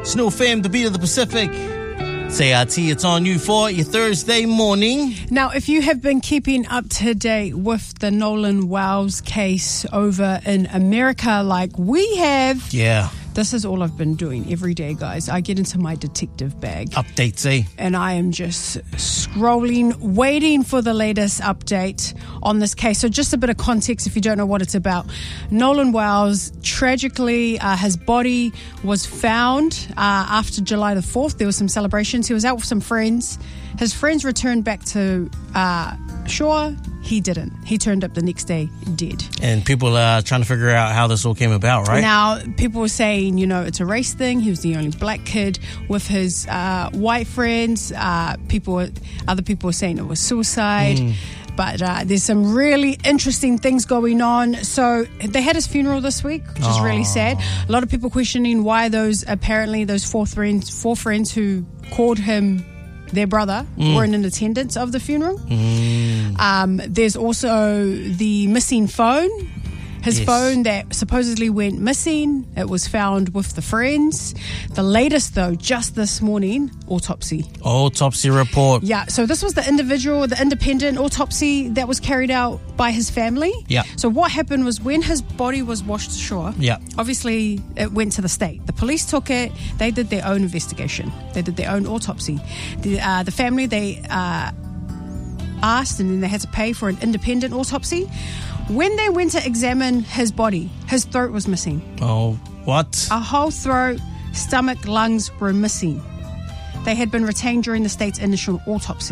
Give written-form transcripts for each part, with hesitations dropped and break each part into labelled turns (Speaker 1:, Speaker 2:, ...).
Speaker 1: Snow Fam, the beat of the Pacific. CRT, it's on you for your Thursday morning.
Speaker 2: Now, if you have been keeping up to date with the Nolan Wells case over in America like we have,
Speaker 1: Yeah.
Speaker 2: this is all I've been doing every day, guys. I get into my detective bag.
Speaker 1: Updates, eh?
Speaker 2: And I am just scrolling, waiting for the latest update on this case. So just a bit of context if you don't know what it's about. Nolan Wells, tragically, his body was found after July the 4th. There was some celebrations. He was out with some friends. His friends returned back to shore. He didn't. He turned up the next day dead.
Speaker 1: And people are trying to figure out how this all came about, right?
Speaker 2: Now, people were saying, it's a race thing. He was the only black kid with his white friends. Other people were saying it was suicide. But there's some really interesting things going on. So they had his funeral this week, which is really sad. A lot of people questioning why those four friends who called him their brother weren't in attendance of the funeral. There's also the missing phone. His phone that supposedly went missing. It was found with the friends. The latest, though, just this morning, autopsy.
Speaker 1: Autopsy report.
Speaker 2: Yeah, so this was the independent autopsy that was carried out by his family.
Speaker 1: Yeah.
Speaker 2: So what happened was when his body was washed ashore, obviously it went to the state. The police took it. They did their own investigation. They did their own autopsy. The family, they asked and then they had to pay for an independent autopsy. When they went to examine his body, his throat was missing.
Speaker 1: Oh, what?
Speaker 2: A whole throat, stomach, lungs were missing. They had been retained during the state's initial autopsy.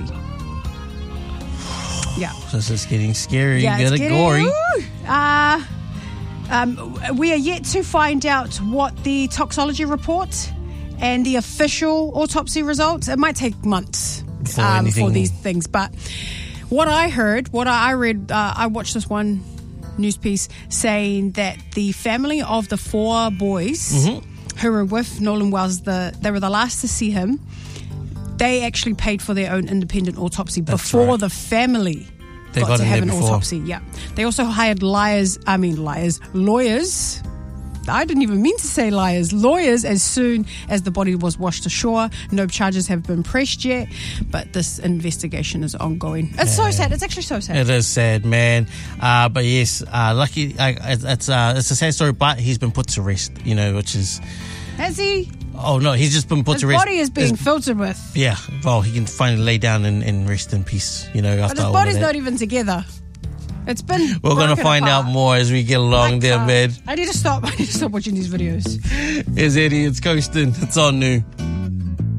Speaker 2: Yeah.
Speaker 1: This is getting scary.
Speaker 2: Yeah,
Speaker 1: Get it gory.
Speaker 2: We are yet to find out what the toxicology report and the official autopsy results. It might take months for these things, but what I heard, what I read, I watched this one news piece saying that the family of the four boys who were with Nolan Wells, they were the last to see him. They actually paid for their own independent autopsy before the family got to have an autopsy. Yeah, they also hired lawyers. I didn't even mean to say lawyers as soon as the body was washed ashore. No charges have been pressed yet, but this investigation is ongoing. It's so sad. It's actually so sad.
Speaker 1: It is sad, man. But yes, lucky. It's a sad story, but he's been put to rest, which is...
Speaker 2: Has he?
Speaker 1: Oh, no, he's just been put to rest.
Speaker 2: His body is being filtered with.
Speaker 1: Yeah, well, he can finally lay down and rest in peace, after all
Speaker 2: But his body's not even together. It's been.
Speaker 1: We're going to find out more as we get along there, man.
Speaker 2: I need to stop watching these videos.
Speaker 1: It's Eddie, it's Coastin', it's on new.